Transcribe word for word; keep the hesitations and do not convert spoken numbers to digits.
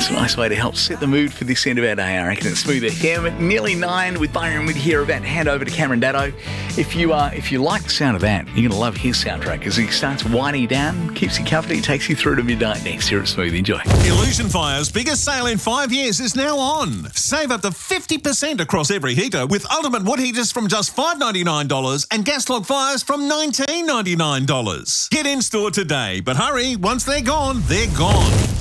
It's a nice way to help set the mood for this end of our day, I reckon. It's Smooth F M at nearly nine with Byron Wood here. About to hand over to Cameron Daddo. If you uh, if you like the sound of that, you're going to love his soundtrack as he starts winding down, keeps you comfy, takes you through to midnight next here at Smooth. Enjoy. Illusion Fire's biggest sale in five years is now on. Save up to fifty percent across every heater with Ultimate Wood Heaters from just five dollars ninety-nine and Gas Log Fires from nineteen dollars ninety-nine. Get in store today, but hurry, once they're gone, they're gone.